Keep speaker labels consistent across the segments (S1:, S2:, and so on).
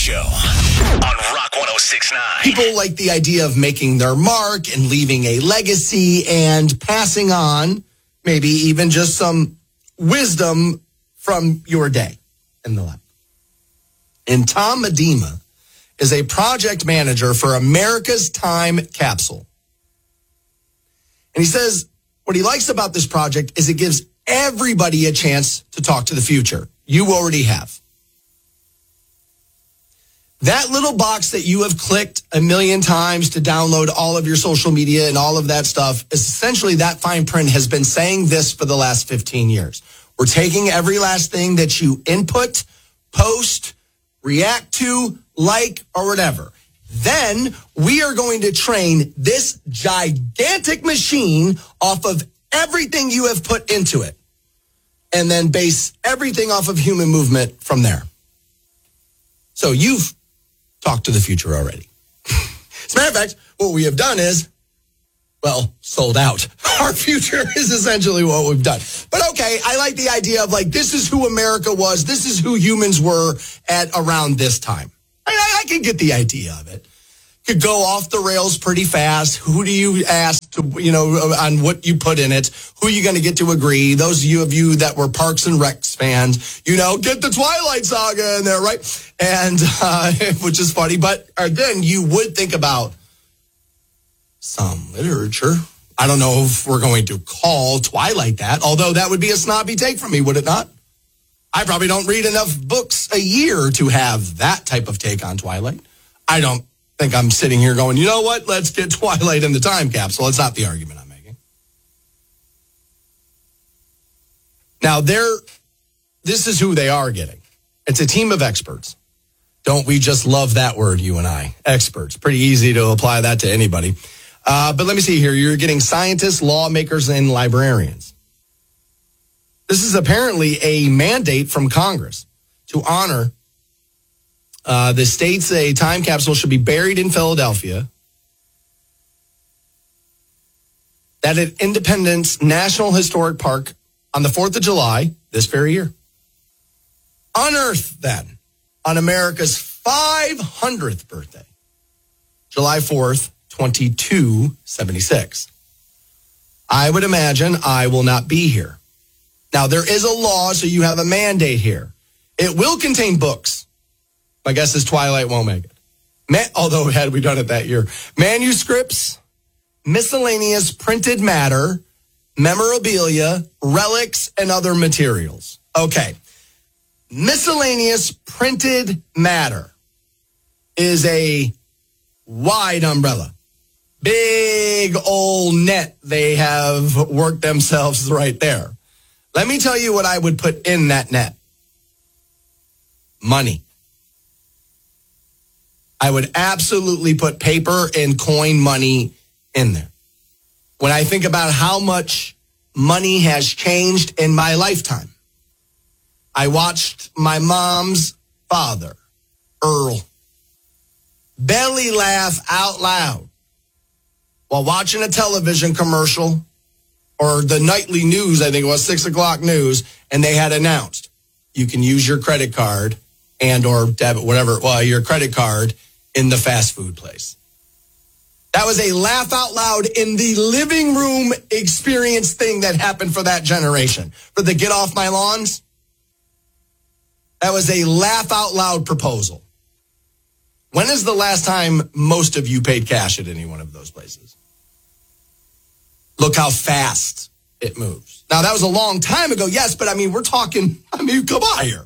S1: Show on Rock 106.9.
S2: People like the idea of making their mark and leaving a legacy and passing on maybe even just some wisdom from your day and the like. And Tom Medema is a project manager for America's Time Capsule. And he says what he likes about this project is it gives everybody a chance to talk to the future. You already have. That little box that you have clicked a million times to download all of your social media and all of that stuff, is essentially that fine print has been saying this for the last 15 years. We're taking every last thing that you input, post, react to, like, or whatever. Then we are going to train this gigantic machine off of everything you have put into it, and then base everything off of human movement from there. So you've talked to the future already. As a matter of fact, what we have done is, well, sold out. Our future is essentially what we've done. But okay, I like the idea of like, this is who America was. This is who humans were at around this time. I can get the idea of it. Could go off the rails pretty fast. Who do you ask to, on what you put in it? Who are you going to get to agree? Those of you that were Parks and Rec fans, get the Twilight Saga in there, right? And, which is funny, but then you would think about some literature. I don't know if we're going to call Twilight that, although that would be a snobby take from me, would it not? I probably don't read enough books a year to have that type of take on Twilight. I don't think I'm sitting here going, you know what? Let's get Twilight in the time capsule. It's not the argument I'm making. Now, this is who they are getting. It's a team of experts. Don't we just love that word, you and I? Experts. Pretty easy to apply that to anybody. But let me see here. You're getting scientists, lawmakers, and librarians. This is apparently a mandate from Congress to honor the states. A time capsule should be buried in Philadelphia. That at Independence National Historic Park on the 4th of July, this very year. Unearthed then on America's 500th birthday, July 4th, 2276. I would imagine I will not be here. Now, there is a law, so you have a mandate here. It will contain books. My guess is Twilight won't make it. Although, had we done it that year. Manuscripts, miscellaneous printed matter, memorabilia, relics, and other materials. Okay. Miscellaneous printed matter is a wide umbrella. Big old net they have worked themselves right there. Let me tell you what I would put in that net. Money. I would absolutely put paper and coin money in there. When I think about how much money has changed in my lifetime, I watched my mom's father, Earl, belly laugh out loud while watching a television commercial or the nightly news, I think it was 6 o'clock news, and they had announced you can use your credit card and or debit, whatever, your credit card in the fast food place. That was a laugh out loud in the living room experience thing that happened for that generation. For the get off my lawns, that was a laugh out loud proposal. When is the last time most of you paid cash at any one of those places? Look how fast it moves. Now, that was a long time ago, yes, but we're talking, come on here,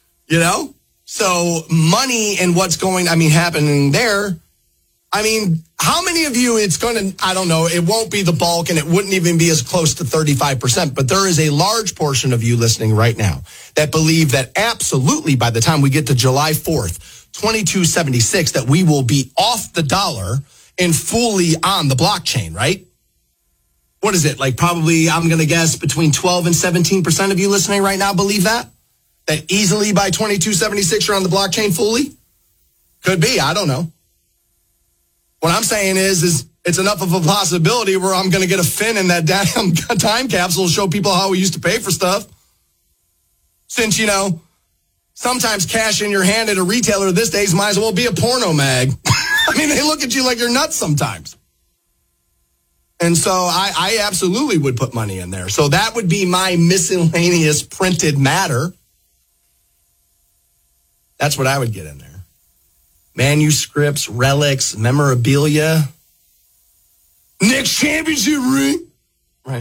S2: So money and what's happening there. How many of you, I don't know, it won't be the bulk and it wouldn't even be as close to 35%, but there is a large portion of you listening right now that believe that absolutely by the time we get to July 4th, 2276, that we will be off the dollar and fully on the blockchain, right? What is it? Probably, I'm going to guess between 12 and 17% of you listening right now believe that? That easily by 2276 you're on the blockchain fully? Could be, I don't know. What I'm saying is it's enough of a possibility where I'm going to get a fin in that damn time capsule to show people how we used to pay for stuff. Since, sometimes cash in your hand at a retailer these days might as well be a porno mag. I mean, they look at you like you're nuts sometimes. And so I absolutely would put money in there. So that would be my miscellaneous printed matter. That's what I would get in there. Manuscripts, relics, memorabilia. Next championship ring. Right.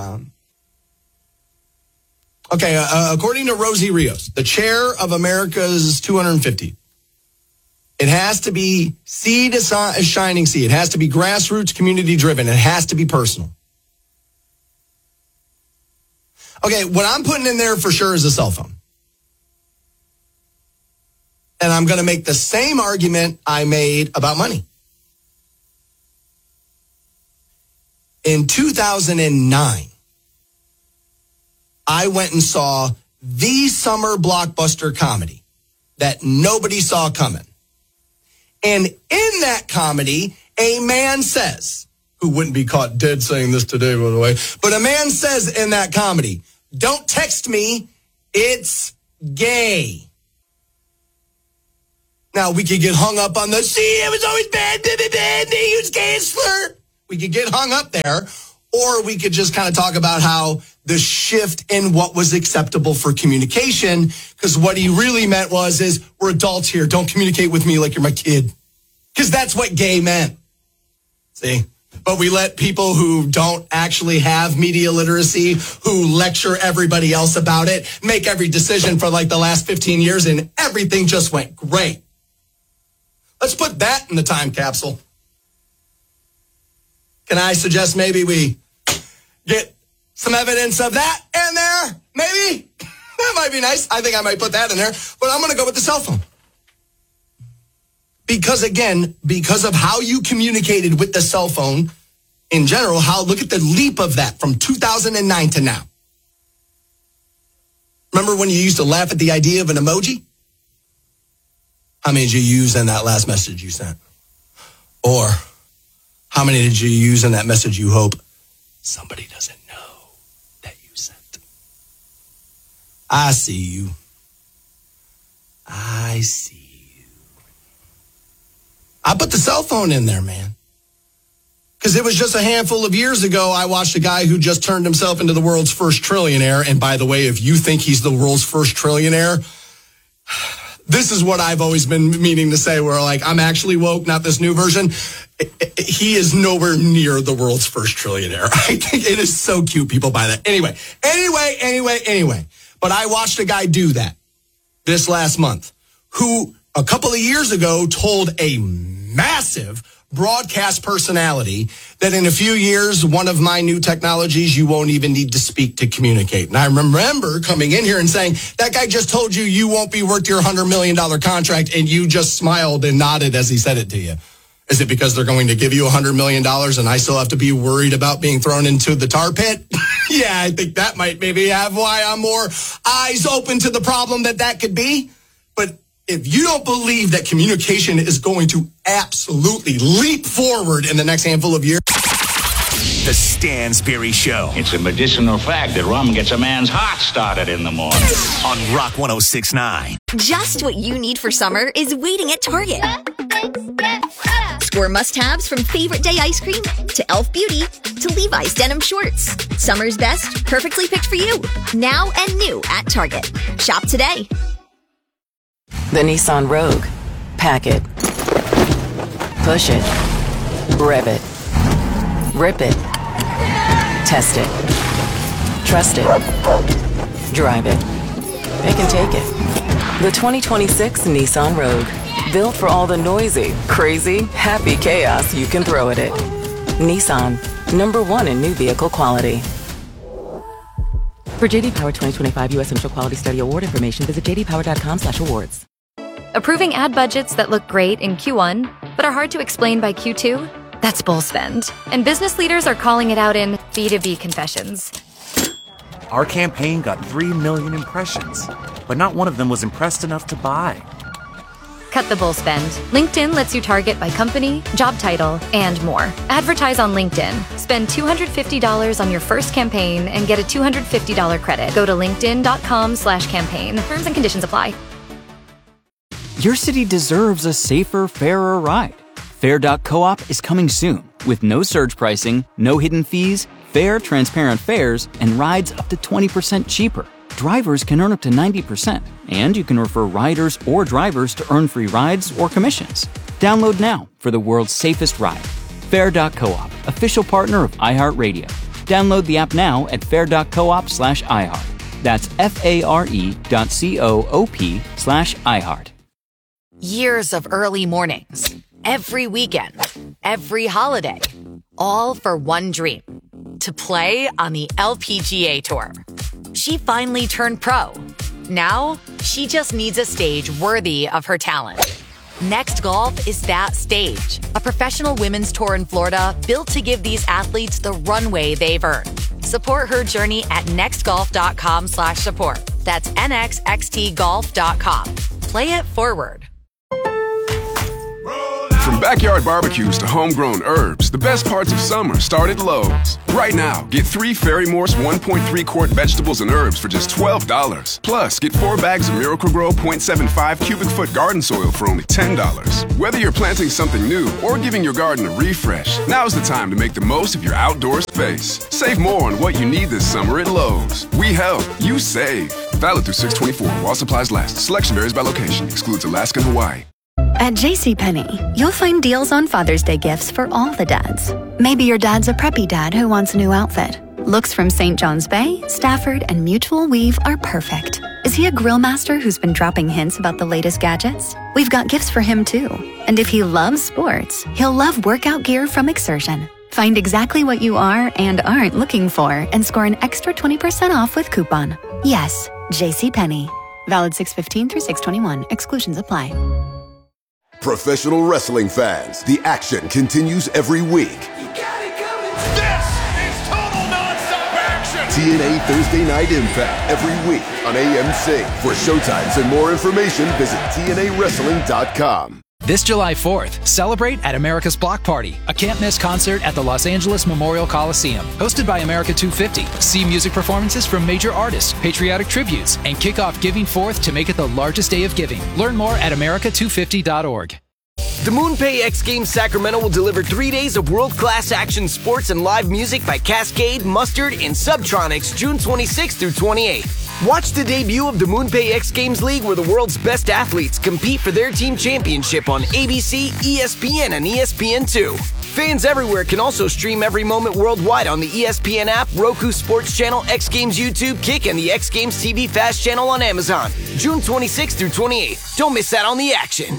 S2: Okay, according to Rosie Rios, the chair of America's 250, it has to be seed as shining seed. It has to be grassroots, community driven. It has to be personal. Okay, what I'm putting in there for sure is a cell phone. And I'm going to make the same argument I made about money. In 2009, I went and saw the summer blockbuster comedy that nobody saw coming. And in that comedy, a man says, who wouldn't be caught dead saying this today, by the way, but a man says in that comedy, don't text me, it's gay. Now, we could get hung up on the, see, it was always bad, they use gay slur. We could get hung up there, or we could just kind of talk about how the shift in what was acceptable for communication, because what he really meant is we're adults here. Don't communicate with me like you're my kid, because that's what gay meant. See? But we let people who don't actually have media literacy, who lecture everybody else about it, make every decision for like the last 15 years, and everything just went great. Let's put that in the time capsule. Can I suggest maybe we get some evidence of that in there? Maybe? That might be nice. I think I might put that in there. But I'm going to go with the cell phone. Because again, because of how you communicated with the cell phone in general, look at the leap of that from 2009 to now. Remember when you used to laugh at the idea of an emoji? How many did you use in that last message you sent? Or how many did you use in that message you hope somebody doesn't know that you sent? I see you. I see you. I put the cell phone in there, man. Because it was just a handful of years ago, I watched a guy who just turned himself into the world's first trillionaire. And by the way, if you think he's the world's first trillionaire, this is what I've always been meaning to say, where like, I'm actually woke, not this new version. He is nowhere near the world's first trillionaire. I think it is so cute. People buy that. Anyway. But I watched a guy do that this last month, who a couple of years ago told a massive broadcast personality that in a few years, one of my new technologies, you won't even need to speak to communicate. And I remember coming in here and saying, that guy just told you you won't be worth your $100 million contract, and you just smiled and nodded as he said it to you. Is it because they're going to give you $100 million and I still have to be worried about being thrown into the tar pit? Yeah, I think that might maybe have why I'm more eyes open to the problem that could be. But if you don't believe that communication is going to absolutely leap forward in the next handful of years.
S1: The Stansberry Show.
S3: It's a medicinal fact that rum gets a man's heart started in the morning.
S1: On Rock 106.9.
S4: Just what you need for summer is waiting at Target. Score must-haves from Favorite Day ice cream to Elf Beauty to Levi's denim shorts. Summer's best, perfectly picked for you. Now and new at Target. Shop today.
S5: The Nissan Rogue. Pack it. Push it. Rev it. Rip it. Test it. Trust it. Drive it. It can take it. The 2026 Nissan Rogue. Built for all the noisy, crazy, happy chaos you can throw at it. Nissan. #1 in new vehicle quality. For JD Power 2025 U.S. Initial Quality Study Award information, visit jdpower.com/awards.
S6: Approving ad budgets that look great in Q1, but are hard to explain by Q2? That's bull spend. And business leaders are calling it out in B2B confessions.
S7: Our campaign got 3 million impressions, but not one of them was impressed enough to buy.
S6: Cut the bull spend. LinkedIn lets you target by company, job title, and more. Advertise on LinkedIn. Spend $250 on your first campaign and get a $250 credit. Go to linkedin.com/campaign. Terms and conditions apply.
S8: Your city deserves a safer, fairer ride. Fair.coop is coming soon with no surge pricing, no hidden fees, fair, transparent fares, and rides up to 20% cheaper. Drivers can earn up to 90%, and you can refer riders or drivers to earn free rides or commissions. Download now for the world's safest ride. Fair.coop, official partner of iHeartRadio. Download the app now at fair.coop/iHeart. That's FARE.coop/iHeart.
S9: Years of early mornings, every weekend, every holiday, all for one dream, to play on the LPGA Tour. She finally turned pro. Now, she just needs a stage worthy of her talent. Next Golf is that stage, a professional women's tour in Florida built to give these athletes the runway they've earned. Support her journey at nextgolf.com/support. That's nxxtgolf.com. Play it forward.
S10: From backyard barbecues to homegrown herbs, the best parts of summer start at Lowe's. Right now, get 3 Ferry Morse 1.3-quart vegetables and herbs for just $12. Plus, get 4 bags of Miracle-Gro 0.75 cubic foot garden soil for only $10. Whether you're planting something new or giving your garden a refresh, now's the time to make the most of your outdoor space. Save more on what you need this summer at Lowe's. We help, you save. Valid through 6/24 while supplies last. Selection varies by location. Excludes Alaska and Hawaii.
S11: At JCPenney, you'll find deals on Father's Day gifts for all the dads. Maybe your dad's a preppy dad who wants a new outfit. Looks from St. John's Bay, Stafford, and Mutual Weave are perfect. Is he a grill master who's been dropping hints about the latest gadgets? We've got gifts for him too. And if he loves sports, he'll love workout gear from Exertion. Find exactly what you are and aren't looking for and score an extra 20% off with coupon. Yes, JCPenney. Valid 6/15 through 6/21. Exclusions apply.
S12: Professional wrestling fans, the action continues every week.
S13: This is total nonstop action!
S12: TNA Thursday Night Impact every week on AMC. For showtimes and more information, visit TNAWrestling.com.
S14: This July 4th, celebrate at America's Block Party, a can't-miss concert at the Los Angeles Memorial Coliseum. Hosted by America 250. See music performances from major artists, patriotic tributes, and kick off Giving Forth to make it the largest day of giving. Learn more at america250.org.
S15: The MoonPay X Games Sacramento will deliver 3 days of world-class action sports and live music by Cascade, Mustard, and Subtronics June 26th through 28th. Watch the debut of the MoonPay X Games League where the world's best athletes compete for their team championship on ABC, ESPN, and ESPN2. Fans everywhere can also stream every moment worldwide on the ESPN app, Roku Sports Channel, X Games YouTube, Kick, and the X Games TV Fast Channel on Amazon. June 26th through 28th. Don't miss out on the action.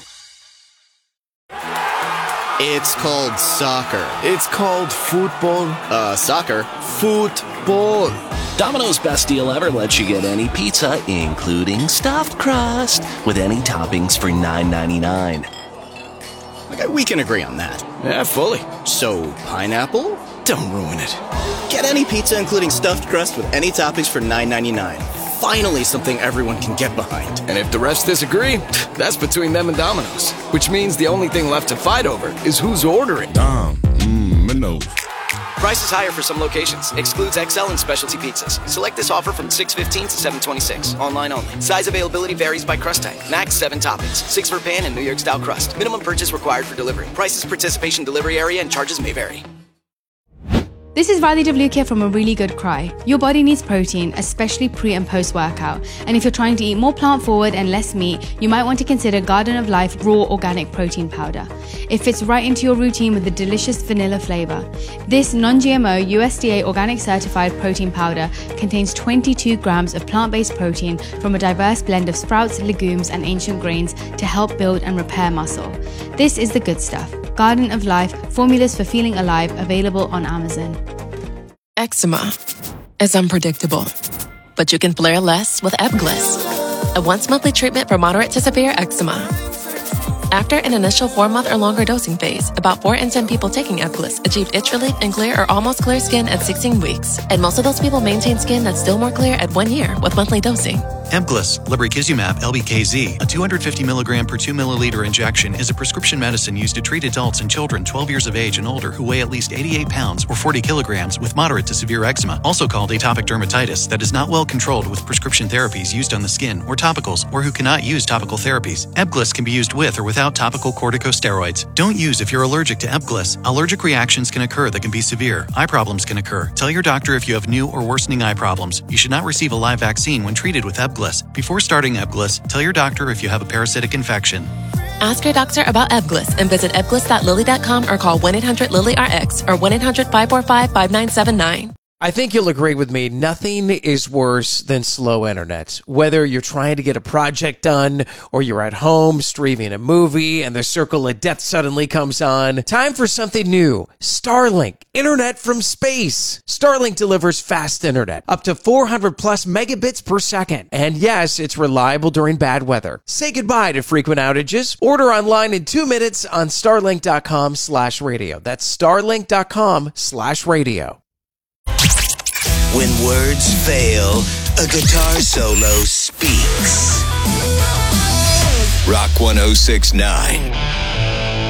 S16: It's called soccer. It's called football. Soccer. Football.
S17: Domino's Best Deal Ever lets you get any pizza, including stuffed crust, with any toppings for $9.99.
S16: Okay, we can agree on that.
S17: Yeah, fully.
S16: So, pineapple? Don't ruin it. Get any pizza, including stuffed crust, with any toppings for $9.99. Finally, something everyone can get behind.
S15: And if the refs disagree, that's between them and Domino's. Which means the only thing left to fight over is who's ordering.
S12: No.
S15: Price is higher for some locations. Excludes XL and specialty pizzas. Select this offer from 6/15 to 7/26. Online only. Size availability varies by crust type. Max 7 toppings. 6 for pan and New York style crust. Minimum purchase required for delivery. Prices, participation, delivery area, and charges may vary.
S18: This is Radhi Devlukia from A Really Good Cry. Your body needs protein, especially pre and post workout. And if you're trying to eat more plant forward and less meat, you might want to consider Garden of Life Raw Organic Protein Powder. It fits right into your routine with the delicious vanilla flavor. This non-GMO USDA organic certified protein powder contains 22 grams of plant-based protein from a diverse blend of sprouts, legumes, and ancient grains to help build and repair muscle. This is the good stuff. Garden of Life, formulas for feeling alive, available on Amazon.
S19: Eczema is unpredictable, but you can flare less with Ebglyss, a once-monthly treatment for moderate to severe eczema. After an initial 4-month or longer dosing phase, about 4 in 10 people taking Ebglyss achieved itch relief and clear or almost clear skin at 16 weeks, and most of those people maintain skin that's still more clear at 1 year with monthly dosing.
S20: Ebglyss, lebrikizumab LBKZ, a 250 milligram per 2 milliliter injection, is a prescription medicine used to treat adults and children 12 years of age and older who weigh at least 88 pounds or 40 kilograms with moderate to severe eczema, also called atopic dermatitis, that is not well controlled with prescription therapies used on the skin or topicals, or who cannot use topical therapies. Ebglyss can be used with or without topical corticosteroids. Don't use if you're allergic to Ebglyss. Allergic reactions can occur that can be severe. Eye problems can occur. Tell your doctor if you have new or worsening eye problems. You should not receive a live vaccine when treated with Ebglyss. Before starting Ebglyss, tell your doctor if you have a parasitic infection.
S19: Ask your doctor about Ebglyss and visit ebglyss.lilly.com or call 1-800-LILY-RX or 1-800-545-5979.
S21: I think you'll agree with me, nothing is worse than slow internet. Whether you're trying to get a project done or you're at home streaming a movie and the circle of death suddenly comes on, time for something new. Starlink, internet from space. Starlink delivers fast internet, up to 400 plus megabits per second. And yes, it's reliable during bad weather. Say goodbye to frequent outages. Order online in 2 minutes on starlink.com/radio. That's starlink.com/radio.
S22: When words fail, a guitar solo speaks. Rock 106.9.